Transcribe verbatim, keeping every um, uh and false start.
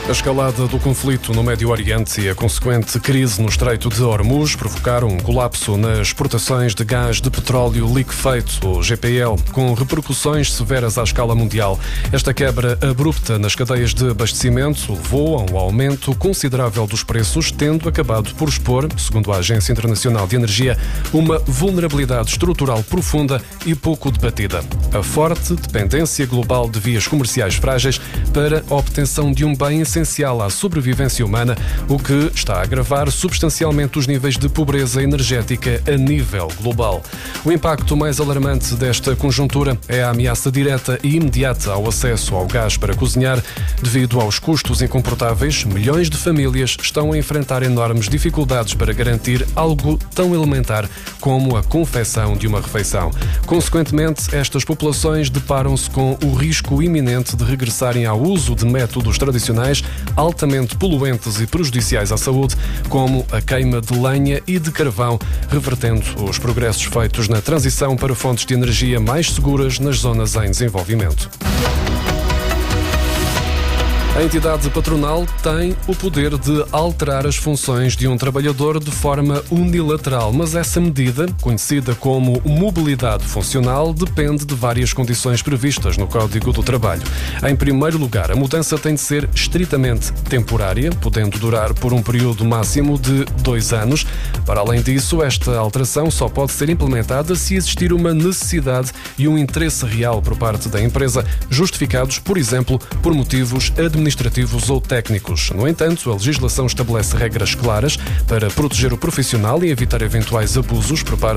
A escalada do conflito no Médio Oriente e a consequente crise no Estreito de Hormuz provocaram um colapso nas exportações de gás de petróleo liquefeito, o G P L, com repercussões severas à escala mundial. Esta quebra abrupta nas cadeias de abastecimento levou a um aumento considerável dos preços, tendo acabado por expor, segundo a Agência Internacional de Energia, uma vulnerabilidade estrutural profunda e pouco debatida. A forte dependência global de vias comerciais frágeis para a obtenção de um bem essencial à sobrevivência humana, o que está a agravar substancialmente os níveis de pobreza energética a nível global. O impacto mais alarmante desta conjuntura é a ameaça direta e imediata ao acesso ao gás para cozinhar. Devido aos custos incomportáveis, milhões de famílias estão a enfrentar enormes dificuldades para garantir algo tão elementar como a confecção de uma refeição. Consequentemente, estas populações deparam-se com o risco iminente de regressarem ao uso de métodos tradicionais altamente poluentes e prejudiciais à saúde, como a queima de lenha e de carvão, revertendo os progressos feitos na transição para fontes de energia mais seguras nas zonas em desenvolvimento. A entidade patronal tem o poder de alterar as funções de um trabalhador de forma unilateral, mas essa medida, conhecida como mobilidade funcional, depende de várias condições previstas no Código do Trabalho. Em primeiro lugar, a mudança tem de ser estritamente temporária, podendo durar por um período máximo de dois anos. Para além disso, esta alteração só pode ser implementada se existir uma necessidade e um interesse real por parte da empresa, justificados, por exemplo, por motivos administrativos administrativos ou técnicos. No entanto, a legislação estabelece regras claras para proteger o profissional e evitar eventuais abusos por parte